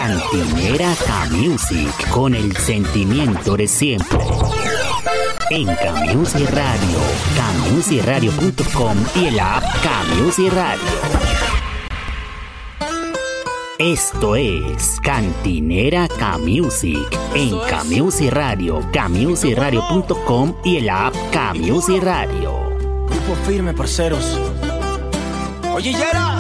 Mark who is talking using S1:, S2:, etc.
S1: Cantinera K-Music, con el sentimiento de siempre. En K-Music Radio, kmusicradio.com y el app K-Music Radio. Esto es Cantinera K-Music en K-Music Radio, kmusicradio.com y el app K-Music Radio.
S2: Grupo firme, parceros. Oye, Yera.